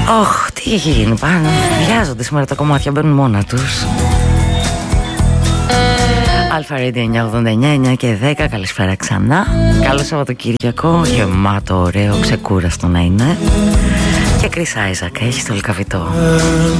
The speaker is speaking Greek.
Ωχ, τι έχει γίνει πάνω. Βιάζονται σήμερα τα κομμάτια, μπαίνουν μόνα τους. Αλφα Radio 989 και 10. Καλησπέρα ξανά. Καλό Σαββατοκύριακο. Γεμάτο, ωραίο, ξεκούραστο να είναι. Και Chris Isaac έχει στο λικαβιτό.